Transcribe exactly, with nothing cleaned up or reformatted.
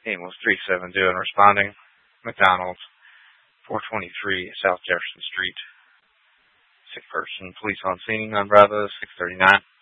Amos three seven zero and responding. McDonald's, four twenty-three South Jefferson Street. Sick person. Police on scene on Bravo six thirty-nine.